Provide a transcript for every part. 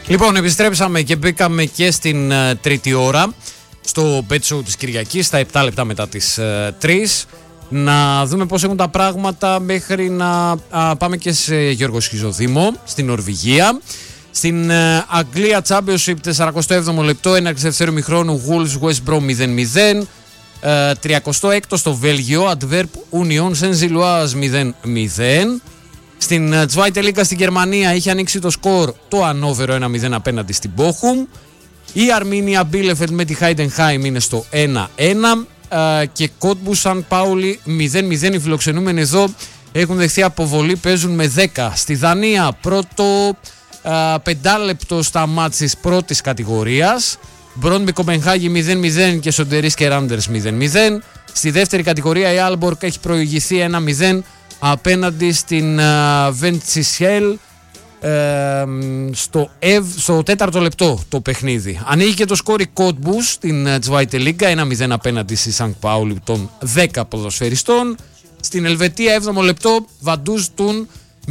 Λοιπόν, επιστρέψαμε και μπήκαμε και στην τρίτη ώρα στο Bet Show της Κυριακής, στα 7 λεπτά μετά τις 3. Να δούμε πώς έχουν τα πράγματα μέχρι να πάμε και σε Γιώργο Σχιζοδήμο, στην Νορβηγία. Στην Αγγλία Championship, 47ο λεπτό, έναρξη δεύτερου ημιχρόνου, Wolves West Brom 0-0. 36ο στο Βέλγιο, Antwerp Union Saint-Gilloise 0-0. Στην Zweite Liga στην Γερμανία είχε ανοίξει το σκορ το ανώβερο 1-0 απέναντι στην Bochum. Η Αρμίνια Bielefeld με τη Heidenheim είναι στο 1-1 και Cottbus Σαν Πάουλι 0-0. Οι φιλοξενούμενοι εδώ έχουν δεχθεί αποβολή, παίζουν με 10. Στη Δανία πρώτο 5 λεπτό στα μάτς της πρώτης κατηγορίας, Μπρόντμπι Κοπενχάγη 0-0 και Σοντερίσκε Ράντερς 0-0. Στη δεύτερη κατηγορία η Άλμπορκ έχει προηγηθεί 1-0 απέναντι στην Βεντσισιέλ στο τέταρτο λεπτό το παιχνίδι. Ανοίγει και το σκόρ η Cottbus στην Zweite Liga 1-0 απέναντι στη Σαν Πάουλι των 10 ποδοσφαιριστών. Στην Ελβετία 7ο λεπτό Βαντούζ Τουν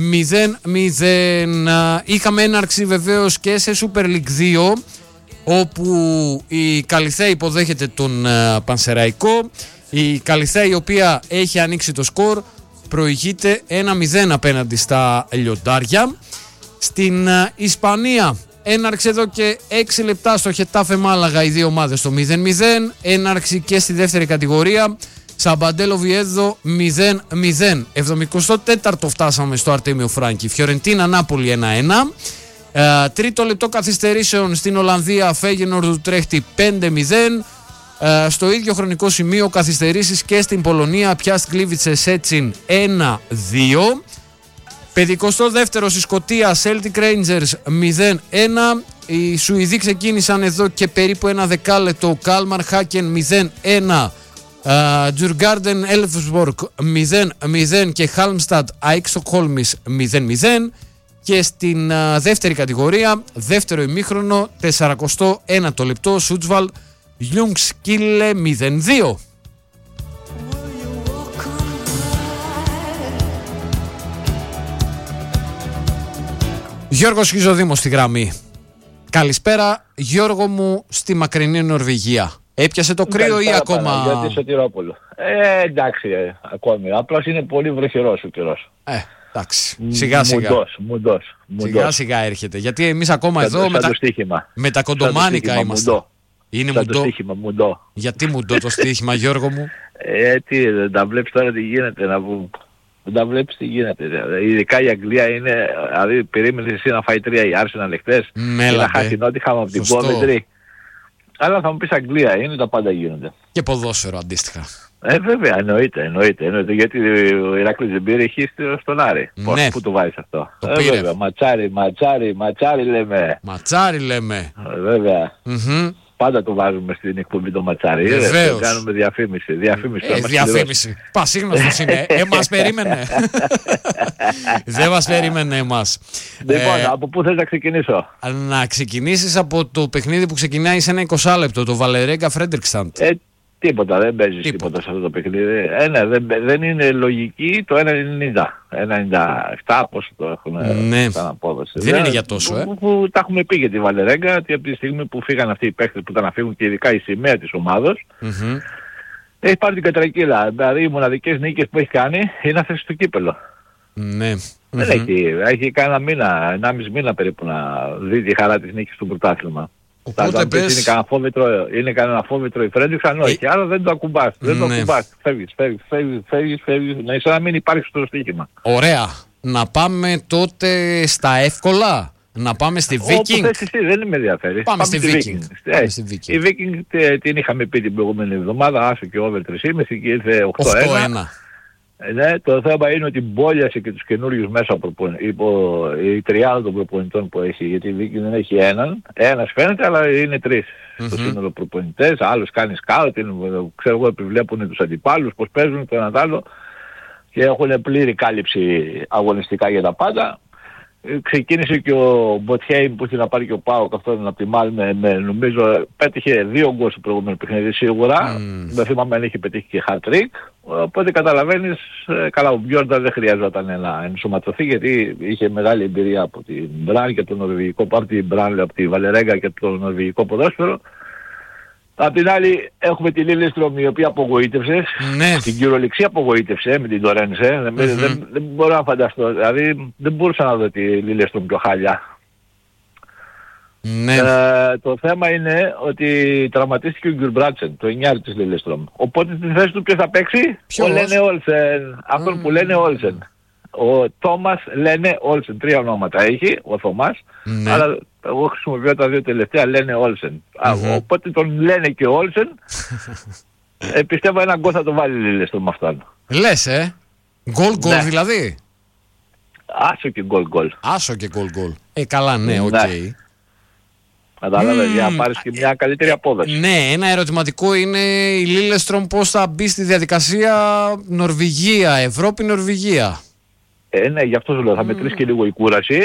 0-0. Είχαμε έναρξη βεβαίως και σε Super League 2 όπου η Καλιθέα υποδέχεται τον Πανσεραϊκό. Η Καλιθέα, η οποία έχει ανοίξει το σκορ, προηγείται 1-0 απέναντι στα Λιοντάρια. Στην Ισπανία έναρξη εδώ και 6 λεπτά στο Χετάφε Μάλαγα, οι δύο ομάδες στο 0-0. Έναρξη και στη δεύτερη κατηγορία, Σαμπαντέλο Βιέδο 0-0. 74ο φτάσαμε στο Αρτέμιο Φράγκη, Φιωρεντίνα Νάπολη 1-1. Τρίτο λεπτό καθυστερήσεων στην Ολλανδία, Φέγενορντ Ουτρέχτη 5-0. Στο ίδιο χρονικό σημείο καθυστερήσεις και στην Πολωνία, Πιάστ Γκλίβιτσε Σέτσιν 1-2. 52ο στη Σκωτία, Celtic Rangers 0-1. Οι Σουηδοί ξεκίνησαν εδώ και περίπου ένα δεκάλεπτο, Κάλμαρ Χάκεν 0-1. Τζουργκάρντεν Έλφσμπορκ 0-0 και Χάλμσταντ ΑΕΚ Στοκχόλμης 0-0. Και στην δεύτερη κατηγορία, δεύτερο ημίχρονο, 41ο λεπτό, Σούτσβαλ Ljungskile 0-2. Γιώργος Σχιζοδήμος στη γραμμή. Καλησπέρα Γιώργο μου, στη μακρινή Νορβηγία. Έπιασε το κρύο ή ακόμα? Γιατί Σωτηρόπουλο. Εντάξει, ακόμη. Απλώς είναι πολύ βροχερός ο καιρός. Εντάξει. Σιγά σιγά. Μουντός. Σιγά σιγά έρχεται. Γιατί εμείς ακόμα εδώ με τα κοντομάνικα είμαστε. Είναι σαν το στοίχημα μουντό. Γιατί μουντό το στοίχημα, Γιώργο μου? Τι, δεν τα βλέπεις τώρα τι γίνεται να πούμε. Δεν τα βλέπεις τι γίνεται. Ειδικά η Αγγλία είναι, δηλαδή περίμενες εσύ να φάει 3 η Arsenal εχθές και να χάσει Νότιχαμ από την Coventry. Αλλά θα μου πεις Αγγλία είναι, τα πάντα γίνονται. Και ποδόσφαιρο αντίστοιχα. Βέβαια, εννοείται. Γιατί ο Ηράκλης δεν πήρε χ στον Άρη. Ναι. Πού το βάζεις αυτό? Το πήρε. Βέβαια, ματσάρι λέμε. Ματσάρι λέμε. Βέβαια. Πάντα το βάζουμε στην εκπομπή το ματσάρι. Βεβαίως. Κάνουμε διαφήμιση. Διαφήμιση. Πασίγνωστος είναι. Μας περίμενε. Δεν μας περίμενε εμάς. Λοιπόν, από πού θες να ξεκινήσω? Να ξεκινήσεις από το παιχνίδι που ξεκινάει σε ένα 20 λεπτό, το Βαλερέγκα Φρέντερικσταντ. Τίποτα, δεν παίζεις τίποτα σε αυτό το παιχνίδι. Δεν είναι λογική το 1,90. 1,97 πόσο το έχουν σαν απόδοση. Δεν είναι για τόσο, που τα έχουμε πει για τη Βαλερέγκα, ότι από τη στιγμή που φύγαν αυτοί οι παίκτες που ήταν να φύγουν και ειδικά η σημαία της ομάδος, έχει πάρει την κατρακύλα. Δηλαδή οι μοναδικές νίκες που έχει κάνει είναι αυτές στο κύπελλο. Ναι. Δεν έχει κανένα μήνα, 1,5 μήνα περίπου να δει τη χαρά της νίκης στο πρωτάθλημα. Οπότε πες... είναι κανένα φόβητρο η Φρέντριξ, αν όχι, άρα δεν το ακουμπάς. Δεν το ακουμπάς. Φεύγεις, σαν να μην υπάρχει στο στοίχημα. Ωραία. Να πάμε τότε στα εύκολα. Να πάμε στη Viking. Όπου θες εσύ, δεν με ενδιαφέρει. Πάμε στη Viking. Η Viking την είχαμε πει την προηγούμενη εβδομάδα, άσο και over 3,5 και ήρθε 8-1. Ναι, το θέμα είναι ότι μπόλιασε και τους καινούριους μέσα η τριάδα των προπονητών που έχει, γιατί η Viking δεν έχει ένας φαίνεται, αλλά είναι 3 στο σύνολο προπονητές, άλλος κάνει σκάουτ, ξέρω εγώ, επιβλέπουν τους αντιπάλους, πώς παίζουν το ένα τ' άλλο και έχουν πλήρη κάλυψη αγωνιστικά για τα πάντα. Ξεκίνησε και ο Μποτχέιμ που ήθελε να πάρει και ο ΠΑΟΚ αυτόν από τη Μάλ νομίζω πέτυχε 2 γκολ στο προηγούμενο παιχνίδι σίγουρα. Δεν θυμάμαι αν είχε πετύχει και hat-trick. Οπότε καταλαβαίνεις, καλά ο Μπιόρνταν δεν χρειαζόταν να ενσωματωθεί γιατί είχε μεγάλη εμπειρία από την Μπραν και το νορβηγικό πάρτι Μπραν, από τη Βαλερέγκα και το νορβηγικό ποδόσφαιρο. Απ' την άλλη έχουμε τη Λίλεστρομ η οποία απογοήτευσε, την κυριολεξία απογοήτευσε με την Τορένσε, δεν μπορώ να φανταστώ, δηλαδή δεν μπορούσα να δω τη Λίλεστρομ πιο χάλια. Ναι. Το θέμα είναι ότι τραυματίστηκε ο Γκουρμπράτσεν, το 9 της Λίλεστρομ. Οπότε στη θέση του ποιος θα παίξει? Ο Λένε Όλσεν, αυτόν που λένε Όλσεν. Ο Τόμας Λένε Όλσεν, 3 ονόματα έχει, ο Θωμάς, αλλά εγώ χρησιμοποιώ τα 2 τελευταία Λένε Όλσεν. Οπότε τον λένε και Όλσεν, πιστεύω ένα γκολ θα το βάλει Λίλεστρομ με αυτόν. Λες γκολ δηλαδή. Άσο και γκολ. Άσο και γκολ. Καλά, ναι, οκ. Κατάλαβε, για να πάρεις και μια καλύτερη απόδοση. Ναι, ένα ερωτηματικό είναι η Λίλεστρομ πώς θα μπει στη διαδικασία Νορβηγία, Ευρώπη-Νορβηγία. Ναι, γι' αυτό σου λέω, θα μετρήσει και λίγο η κούραση.